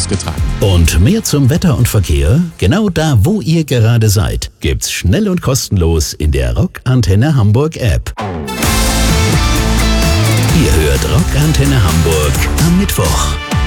ausgetragen. Und mehr zum Wetter und Verkehr? Genau da, wo ihr gerade seid, gibt's schnell und kostenlos in der Rock Antenne Hamburg App. Ihr hört Rock Antenne Hamburg am Mittwoch.